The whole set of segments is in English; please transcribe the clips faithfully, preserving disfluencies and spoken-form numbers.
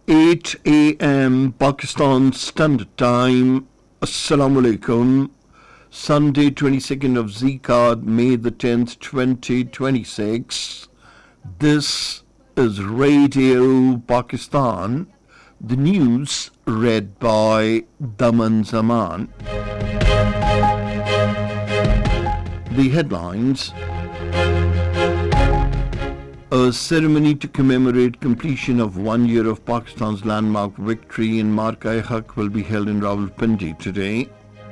eight a m Pakistan Standard Time. Assalamu alaikum. Sunday, twenty-second of Zikad, May the tenth, twenty twenty-six. This is Radio Pakistan. The news read by Daman Zaman. The headlines. A ceremony to commemorate completion of one year of Pakistan's landmark victory in Marka-e-Haq will be held in Rawalpindi today.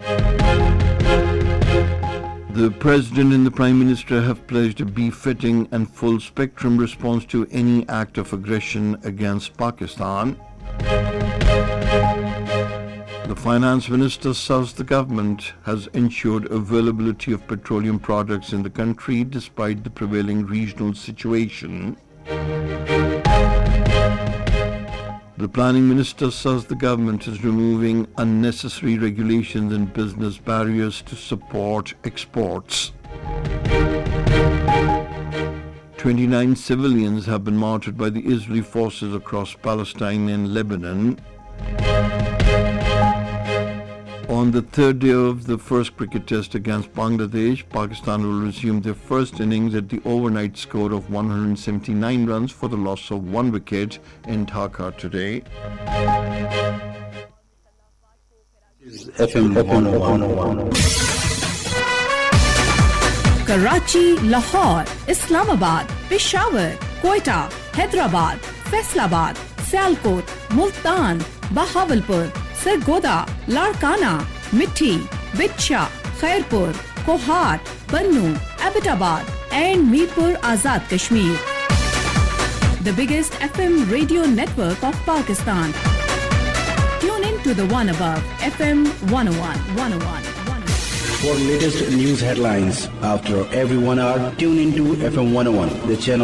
The President and the Prime Minister have pledged a befitting and full-spectrum response to any act of aggression against Pakistan. The Finance Minister says the government has ensured availability of petroleum products in the country despite the prevailing regional situation. The Planning Minister says the government is removing unnecessary regulations and business barriers to support exports. twenty-nine civilians have been martyred by the Israeli forces across Palestine and Lebanon. On the third day of the first cricket test against Bangladesh, Pakistan will resume their first innings at the overnight score of one hundred seventy-nine runs for the loss of one wicket in Dhaka today. F M one oh one. Karachi, Lahore, Islamabad, Peshawar, Quetta, Hyderabad, Faisalabad, Sialkot, Multan, Bahawalpur, Sargodha, Larkana, Mithi, Bichha, Khairpur, Kohat, Bannu, Abbottabad and Mirpur Azad Kashmir. The biggest F M radio network of Pakistan. Tune in to the one above, F M one oh one, one oh one. For latest news headlines after every one hour, tune into F M one oh one, the channel